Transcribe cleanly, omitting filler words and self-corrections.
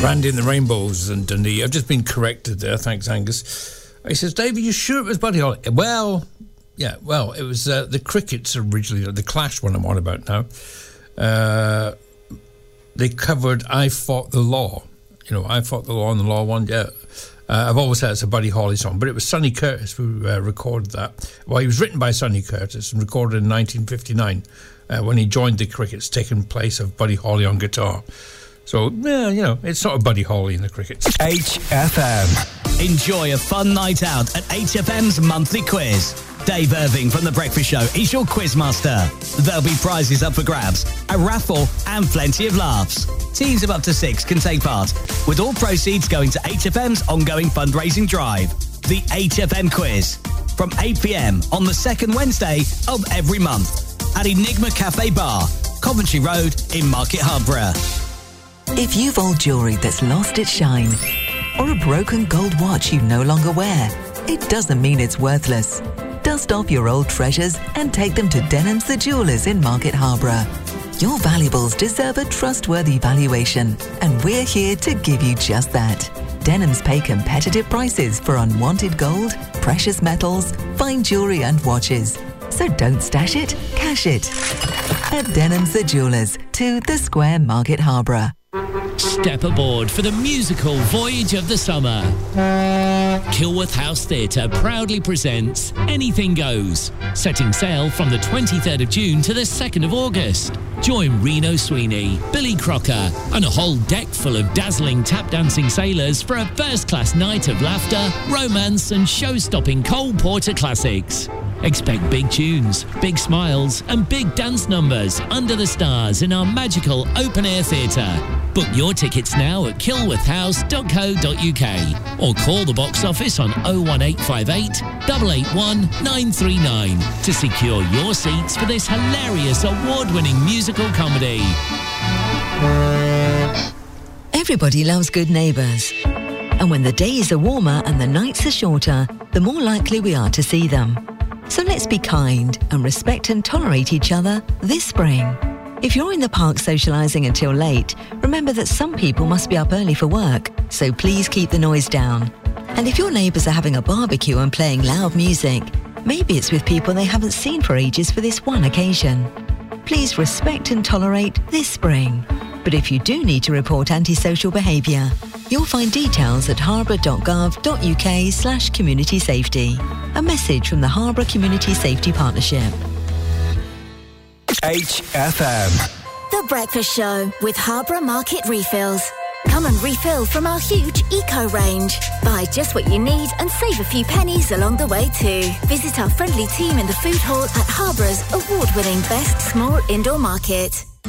Randy and the Rainbows and Dundee. I've just been corrected there. Thanks, Angus. He says, Dave, are you sure it was Buddy Holly? Well, it was the Crickets originally, the Clash one I'm on about now. They covered I Fought the Law. You know, I Fought the Law and the Law one, yeah. I've always said it's a Buddy Holly song, but it was Sonny Curtis who recorded that. Well, he was written by Sonny Curtis and recorded in 1959 when he joined the Crickets, taking place of Buddy Holly on guitar. So, yeah, you know, it's sort of Buddy Holly in the Crickets. HFM. Enjoy a fun night out at HFM's monthly quiz. Dave Irving from The Breakfast Show is your quizmaster. There'll be prizes up for grabs, a raffle and plenty of laughs. Teams of up to 6 can take part, with all proceeds going to HFM's ongoing fundraising drive. The HFM Quiz, from 8 p.m. on the second Wednesday of every month at Enigma Cafe Bar, Coventry Road in Market Harborough. If you've old jewellery that's lost its shine, or a broken gold watch you no longer wear, it doesn't mean it's worthless. Dust off your old treasures and take them to Denham's the Jewellers in Market Harborough. Your valuables deserve a trustworthy valuation, and we're here to give you just that. Denham's pay competitive prices for unwanted gold, precious metals, fine jewellery and watches. So don't stash it, cash it. At Denham's the Jewellers, 2 The Square, Market Harborough. Step aboard for the musical Voyage of the Summer. Kilworth House Theatre proudly presents Anything Goes, setting sail from the 23rd of June to the 2nd of August. Join Reno Sweeney, Billy Crocker, and a whole deck full of dazzling tap-dancing sailors for a first-class night of laughter, romance, and show-stopping Cole Porter classics. Expect big tunes, big smiles, and big dance numbers under the stars in our magical open-air theatre. Book your tickets now at kilworthhouse.co.uk or call the box office on 01858 881 939 to secure your seats for this hilarious award-winning musical comedy. Everybody loves good neighbours. And when the days are warmer and the nights are shorter, the more likely we are to see them. So let's be kind and respect and tolerate each other this spring. If you're in the park socialising until late, remember that some people must be up early for work, so please keep the noise down. And if your neighbours are having a barbecue and playing loud music, maybe it's with people they haven't seen for ages for this one occasion. Please respect and tolerate this spring. But if you do need to report antisocial behaviour, you'll find details at harborough.gov.uk/community safety. A message from the Harborough Community Safety Partnership. HFM. The Breakfast Show with Harborough Market Refills. Come and refill from our huge eco range. Buy just what you need and save a few pennies along the way too. Visit our friendly team in the food hall at Harborough's award-winning Best Small Indoor Market.